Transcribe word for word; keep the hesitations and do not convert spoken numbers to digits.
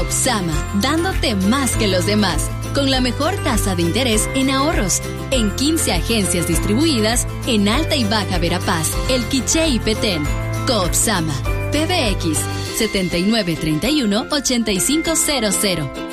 Sama, dándote más que los demás, con la mejor tasa de interés en ahorros, en quince agencias distribuidas en Alta y Baja Verapaz, El Quiché y Petén. Sama, P B X setenta y nueve treinta y uno ochenta y cinco cero cero.